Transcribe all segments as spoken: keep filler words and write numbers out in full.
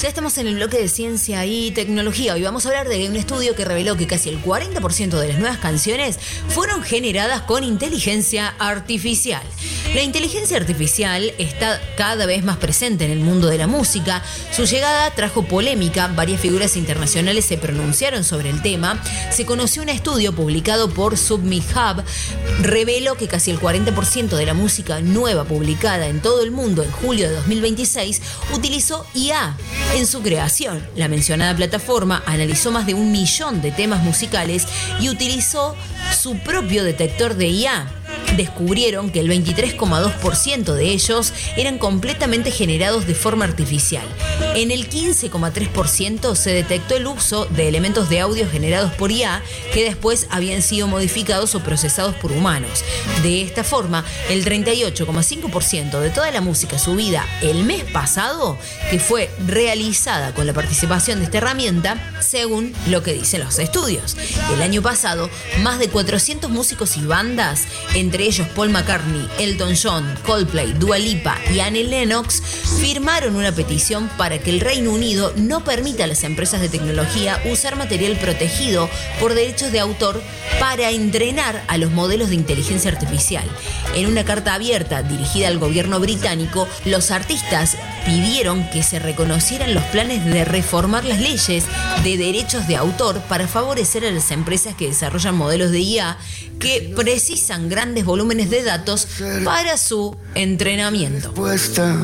Ya estamos en el bloque de ciencia y tecnología. Hoy vamos a hablar de un estudio que reveló que casi el cuarenta por ciento de las nuevas canciones fueron generadas con inteligencia artificial. La inteligencia artificial está cada vez más presente en el mundo de la música. Su llegada trajo polémica, varias figuras internacionales se pronunciaron sobre el tema. Se conoció un estudio publicado por Submit Hub, reveló que casi el cuarenta por ciento de la música nueva publicada en todo el mundo en julio de dos mil veintiséis utilizó I A en su creación. La mencionada plataforma analizó más de un millón de temas musicales y utilizó su propio detector de I A. Descubrieron que el veintitrés coma dos por ciento de ellos eran completamente generados de forma artificial. En el quince coma tres por ciento se detectó el uso de elementos de audio generados por I A que después habían sido modificados o procesados por humanos. De esta forma, el treinta y ocho coma cinco por ciento de toda la música subida el mes pasado, que fue realizada con la participación de esta herramienta, según lo que dicen los estudios. El año pasado, más de cuatrocientos músicos y bandas, entre ellos Paul McCartney, Elton John, Coldplay, Dua Lipa y Annie Lennox, firmaron una petición para que el Reino Unido no permita a las empresas de tecnología usar material protegido por derechos de autor para entrenar a los modelos de inteligencia artificial. En una carta abierta dirigida al gobierno británico, los artistas pidieron que se reconocieran los planes de reformar las leyes de derechos de autor para favorecer a las empresas que desarrollan modelos de I A que precisan grandes volúmenes de datos para su entrenamiento. Respuesta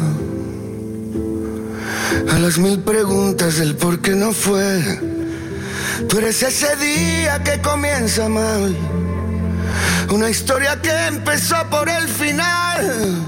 a las mil preguntas del por qué no fue. Tú eres ese día que comienza mal, una historia que empezó por el final.